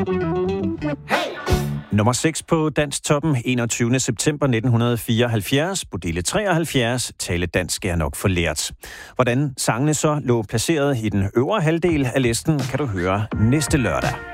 Nummer 6 på Dansktoppen, 21. september 1974, Bodille 73, Tale dansk er nok for lært. Hvordan sangene så lå placeret i den øvre halvdel af listen, kan du høre næste lørdag.